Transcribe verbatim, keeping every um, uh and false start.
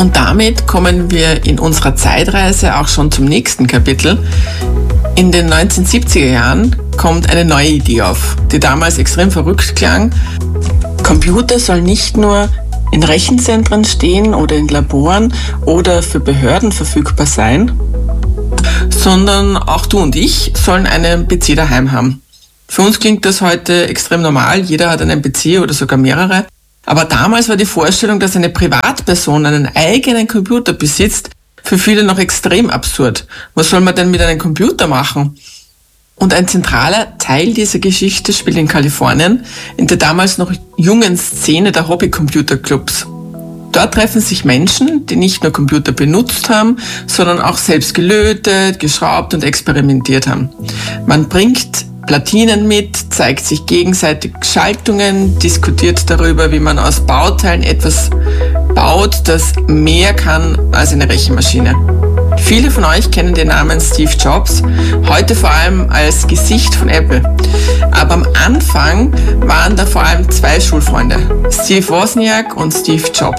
Und damit kommen wir in unserer Zeitreise auch schon zum nächsten Kapitel. In den neunzehnhundertsiebziger Jahren kommt eine neue Idee auf, die damals extrem verrückt klang. Computer sollen nicht nur in Rechenzentren stehen oder in Laboren oder für Behörden verfügbar sein, sondern auch du und ich sollen einen P C daheim haben. Für uns klingt das heute extrem normal, jeder hat einen P C oder sogar mehrere. Aber damals war die Vorstellung, dass eine Privatperson einen eigenen Computer besitzt, für viele noch extrem absurd. Was soll man denn mit einem Computer machen? Und ein zentraler Teil dieser Geschichte spielt in Kalifornien, in der damals noch jungen Szene der Hobby-Computerclubs. Dort treffen sich Menschen, die nicht nur Computer benutzt haben, sondern auch selbst gelötet, geschraubt und experimentiert haben. Man bringt Platinen mit, zeigt sich gegenseitig Schaltungen, diskutiert darüber, wie man aus Bauteilen etwas baut, das mehr kann als eine Rechenmaschine. Viele von euch kennen den Namen Steve Jobs, heute vor allem als Gesicht von Apple. Aber am Anfang waren da vor allem zwei Schulfreunde, Steve Wozniak und Steve Jobs.